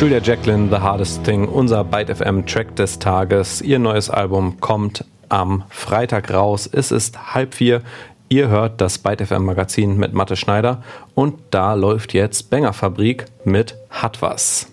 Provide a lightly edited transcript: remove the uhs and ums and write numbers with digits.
Julia Jacqueline, The Hardest Thing, unser Byte FM Track des Tages. Ihr neues Album kommt am Freitag raus. Es ist 3:30. Ihr hört das Byte FM Magazin mit Mathe Schneider und da läuft jetzt Banger Fabrik mit Hat was.